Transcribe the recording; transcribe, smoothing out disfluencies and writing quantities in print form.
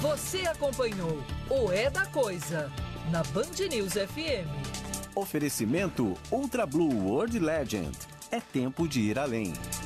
Você acompanhou o É da Coisa na Band News FM. Oferecimento Ultra Blue World Legend. É tempo de ir além.